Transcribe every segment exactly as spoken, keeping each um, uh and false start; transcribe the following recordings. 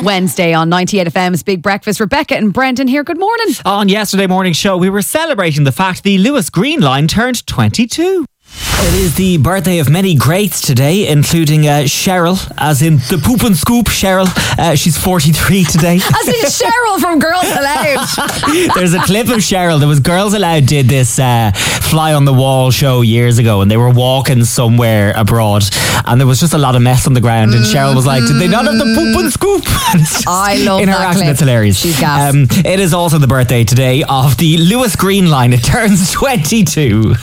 Wednesday on ninety-eight F M's Big Breakfast. Rebecca and Brendan here. Good morning. On yesterday morning show, we were celebrating the fact the Lewis Green Line turned twenty-two. It is the birthday of many greats today, including uh, Cheryl, as in the Poop and Scoop Cheryl. Uh, she's forty-three today. As in Cheryl from Girls Aloud. There's a clip of Cheryl. There was Girls Aloud did this uh, fly on the wall show years ago, and they were walking somewhere abroad, and there was just a lot of mess on the ground, and Cheryl was like, did they not have the Poop and Scoop? I love in her that accent, clip. it's hilarious. She's gas. Um, it is also the birthday today of the Lewis Green Line. It turns twenty-two.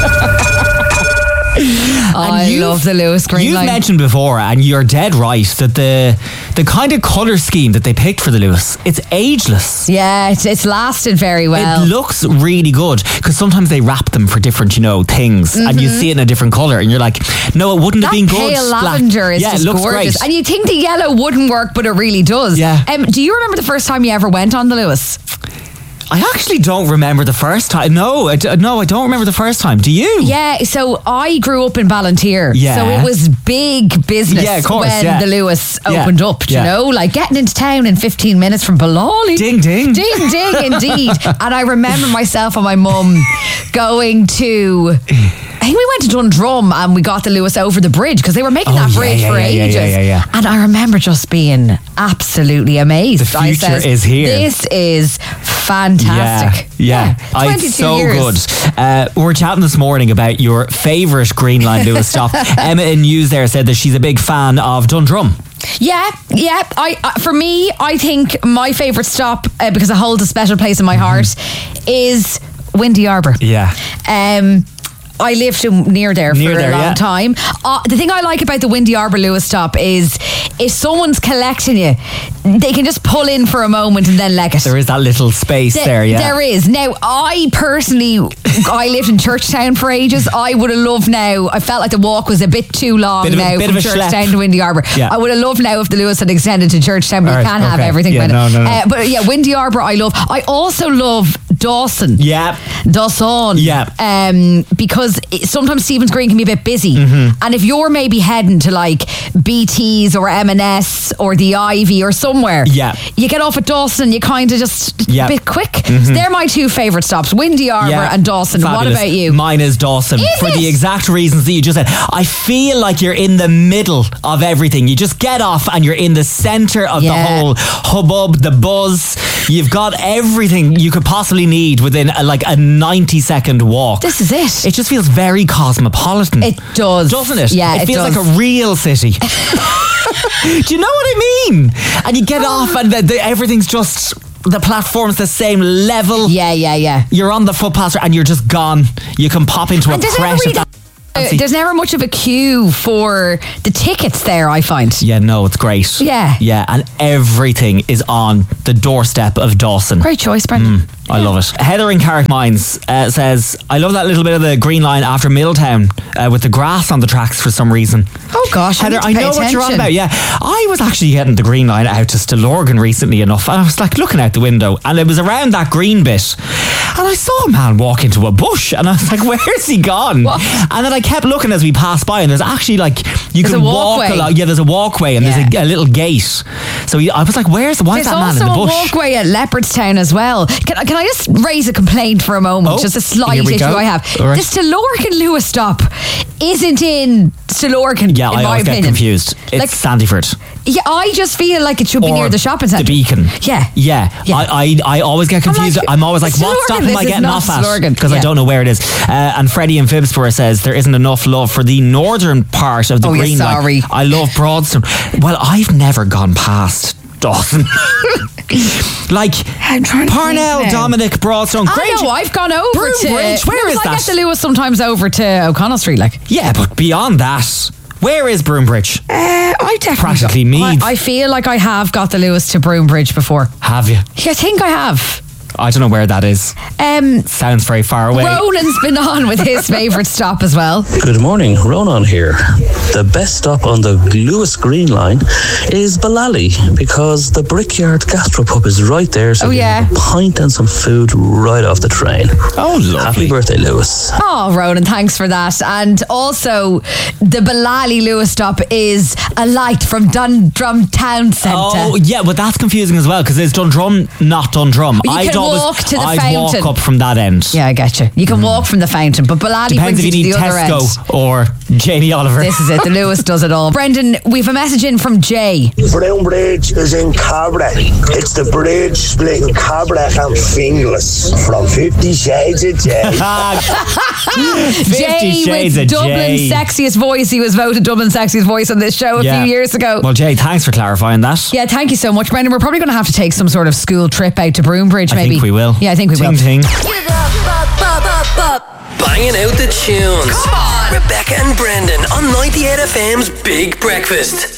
I love the Lewis Green You've Line. mentioned before, and you're dead right, that the the kind of colour scheme that they picked for the Lewis, it's ageless. Yeah, it's, it's lasted very well. It looks really good, because sometimes they wrap them for different, you know, things, mm-hmm. and you see it in a different colour, and you're like, no, it wouldn't that have been good. Pale lavender black. is yeah, just it looks gorgeous. great. And you think the yellow wouldn't work, but it really does. Yeah. Um, do you remember the first time you ever went on the Lewis? I actually don't remember the first time. No, I, d- no, I don't remember the first time. Do you? Yeah, so I grew up in Ballantyre. Yeah. So it was big business Yeah, of course, when yeah. the Lewis Yeah, opened up, do yeah. you know? Like getting into town in fifteen minutes from Ballally. Ding, ding. Ding, ding, indeed. And I remember myself and my mum going to... I think we went to Dundrum and we got the Lewis over the bridge because they were making Oh, that yeah, bridge yeah, for yeah, yeah, ages. yeah, yeah, yeah. And I remember just being absolutely amazed. The I future says, is here. This is fantastic. Yeah, yeah. I- twenty-two so years. good. Uh, we were chatting this morning about your favourite Green Line Lewis stop. Emma in News there said that she's a big fan of Dundrum. Yeah, yeah. I uh, for me, I think my favourite stop uh, because it holds a special place in my heart is Windy Arbor. Yeah. Um. I lived in, near there Near for there, a long yeah. time. Uh, the thing I like about the Windy Arbor Lewis stop is if someone's collecting you, they can just pull in for a moment and then leg it. There is that little space Th- there, yeah. There is. Now, I personally, I lived in Churchtown for ages. I would have loved now, I felt like the walk was a bit too long Bit of a- now bit from of a Churchtown schlep. to Windy Arbor. Yeah. I would have loved now if the Lewis had extended to Churchtown, but All you right, can't have okay. everything Yeah, with no, it. no, no. Uh, but yeah, Windy Arbor I love. I also love Dawson. Yeah. Dawson. Yeah. Um, because it, sometimes Stephen's Green can be a bit busy. Mm-hmm. And if you're maybe heading to like B T's or M and S or the Ivy or somewhere, Yeah. you get off at Dawson and you kind of just Yeah. a bit quick. So they're my two favourite stops, Windy Arbor Yeah. and Dawson. What Fabulous. about you? Mine is Dawson Is for it? the exact reasons that you just said. I feel like you're in the middle of everything. You just get off and you're in the centre of Yeah. the whole hubbub, the buzz. You've got everything you could possibly need within a, like a ninety second walk. This is it. It just feels very cosmopolitan. It does. Doesn't it? Yeah, it it feels does. like a real city. Do you know what I mean? And you get off and the, the, everything's just, the platform's the same level. Yeah, yeah, yeah. You're on the footpath and you're just gone. You can pop into And a there's never, press. really, of that uh, fancy- there's never much of a queue for the tickets there, I find. Yeah, no, it's great. Yeah. Yeah, and everything is on the doorstep of Dawson. Great choice, Brendan. I love it. Heather in Carrickmines uh, says, I love that little bit of the Green Line after Middletown uh, with the grass on the tracks for some reason. Oh gosh, Heather, I, I need to pay know what you're on attention. about. Yeah, I was actually getting the Green Line out to Stillorgan recently enough, and I was like looking out the window, and it was around that green bit, and I saw a man walk into a bush, and I was like, "Where's he gone?" What? And then I kept looking as we passed by, and there's actually like you There's can a walk walkway. along. Yeah, there's a walkway, and Yeah. there's a, a little gate. So he, I was like, "Where's why is There's that man also in the a bush?" walkway at Leopardstown as well. Can, I- can I just raise a complaint for a moment? Oh, just a slight here we issue go. I have. All right. The Stillorgan Lewis stop isn't in Stillorgan, Yeah, in I my always opinion. get confused. It's Like- Sandyford. Yeah, I just feel like it should be Or near the shopping centre. The Beacon. Yeah. Yeah. Yeah. I, I, I always get I'm confused. like, I'm, always like, what Stillorgan, stop am I this is getting not off at? Stillorgan. Because I Yeah. don't know where it is. Uh, and Freddie in Phibsborough says there isn't enough love for the northern part of the Oh, yeah, Green Line. sorry. I love Broadstone. Well, I've never gone past Dawson. Like I'm trying to Parnell, think now. Dominic, Broadstone. I Grange- know, I've gone over Broom to... Bridge, where Because is I that? get the Lewis sometimes over to O'Connell Street, like. Yeah, but beyond that, where is Broombridge? Uh, I definitely... Practically Meath. I, I feel like I have got the Lewis to Broombridge before. Have you? Yeah, I think I have. I don't know where that is. Um, Sounds very far away. Ronan's been on with his favourite stop as well. Good morning, Ronan here. The best stop on the Lewis Green Line is Ballally, because the Brickyard Gastropub is right there, so Oh, you yeah. have a pint and some food right off the train. Oh, Happy lovely. birthday, Lewis. Oh, Ronan, thanks for that. And also, the Ballally Lewis stop is a light from Dundrum Town Centre. Oh, yeah, but that's confusing as well because it's Dundrum, not Dundrum. You I'd can always, walk to the I'd fountain. walk up from that end. Yeah, I get you. You can walk from the fountain, but Ballally Depends brings if you you need to the other end. Tesco or Jamie Oliver. This is it. The Lewis does it all. Brendan, we've a message in from Jay. Brown Bridge is in Cabra. It's the bridge splitting Cabra and Finglas from Fifty Shades of Jay. Fifty Jay Shades with of Dublin's Jay. sexiest voice. He was voted Dublin's sexiest voice on this show a Yeah. few years ago. Well, Jay, thanks for clarifying that. Yeah, thank you so much, Brendan. We're probably going to have to take some sort of school trip out to Broombridge, I maybe. think we will. Yeah, I think we ting, will. Ting. Banging out the tunes. Rebecca and Brendan on ninety-eight F M's Big Breakfast.